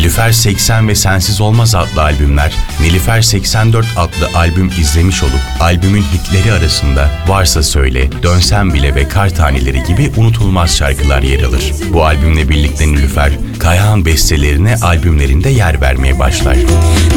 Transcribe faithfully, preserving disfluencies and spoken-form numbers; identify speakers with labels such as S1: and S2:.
S1: Nilüfer seksen ve Sensiz Olmaz adlı albümler, Nilüfer seksen dört adlı albüm izlemiş olup albümün hitleri arasında Varsa Söyle, Dönsem Bile ve Kar Taneleri gibi unutulmaz şarkılar yer alır. Bu albümle birlikte Nilüfer, Kayahan bestelerine albümlerinde yer vermeye başlar.